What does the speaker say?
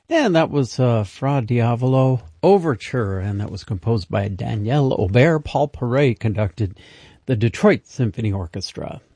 And that was Fra Diavolo Overture, and that was composed by Daniel Aubert. Paul Paray conducted the Detroit Symphony Orchestra.